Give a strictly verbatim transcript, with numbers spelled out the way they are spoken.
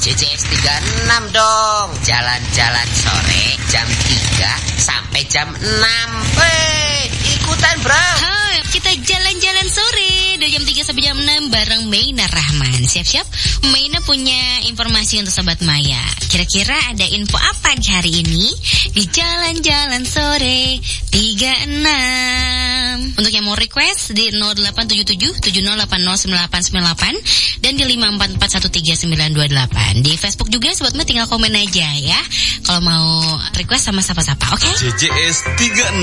J J S tiga enam dong. Jalan-jalan sore jam tiga sampai jam enam. Weh, ikutan bro. Ha, kita jalan-jalan sore dari jam tiga sampai jam enam bareng Maina Rahman. Siap-siap, Maina punya informasi untuk Sobat Maya. Kira-kira ada info apa di hari ini di jalan-jalan sore tiga enam? Untuk yang mau request di nol delapan tujuh tujuh tujuh nol delapan nol sembilan delapan sembilan delapan dan di lima empat empat satu tiga sembilan dua delapan. Di Facebook juga Sobat Maya tinggal komen aja ya kalau mau request sama siapa-siapa, oke? Okay? J J S tiga enam